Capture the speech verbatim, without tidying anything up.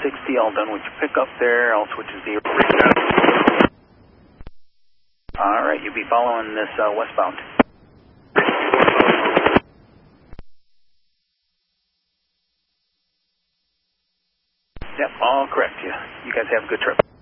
sixty, all done with your pickup there. I'll switch to zero. All right, you'll be following this uh, westbound. Yep, all correct. Yeah. You guys have a good trip.